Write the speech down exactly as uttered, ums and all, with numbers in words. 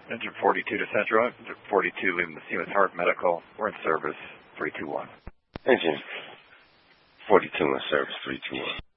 Engine forty-two to Central. Engine forty-two leaving the Siemens Heart Medical. We're in service, three two one. Engine forty-two in service, three two one.